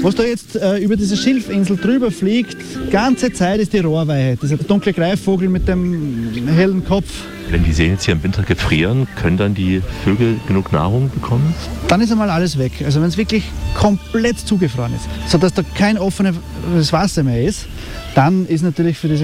Was da jetzt über diese Schilfinsel drüber fliegt, die ganze Zeit ist die Rohrweihe. Dieser dunkle Greifvogel mit dem hellen Kopf. Wenn die Seen jetzt hier im Winter gefrieren, können dann die Vögel genug Nahrung bekommen? Dann ist einmal alles weg. Also wenn es wirklich komplett zugefroren ist, sodass da kein offenes Wasser mehr ist, dann ist natürlich für diese